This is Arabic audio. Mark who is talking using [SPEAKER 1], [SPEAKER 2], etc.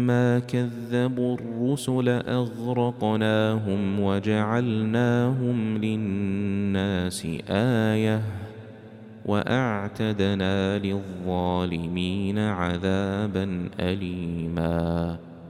[SPEAKER 1] ما كذبوا الرسل أغرقناهم وجعلناهم للناس آية وأعتدنا للظالمين عذابا أليما.